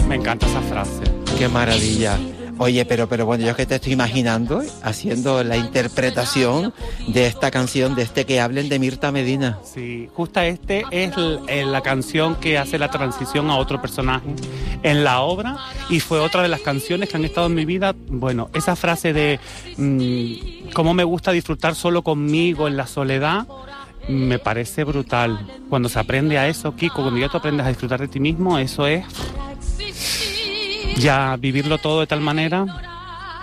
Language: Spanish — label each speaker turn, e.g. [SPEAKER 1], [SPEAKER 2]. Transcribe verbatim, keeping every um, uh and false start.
[SPEAKER 1] Me encanta esa frase.
[SPEAKER 2] Qué maravilla. Oye, pero pero bueno, yo es que te estoy imaginando haciendo la interpretación de esta canción, de este Que hablen de Mirta Medina.
[SPEAKER 1] Sí, justo este es l- la canción que hace la transición a otro personaje en la obra y fue otra de las canciones que han estado en mi vida. Bueno, esa frase de mmm, cómo me gusta disfrutar solo conmigo en la soledad, me parece brutal. Cuando se aprende a eso, Kiko, cuando ya tú aprendes a disfrutar de ti mismo, eso es... ya vivirlo todo de tal manera.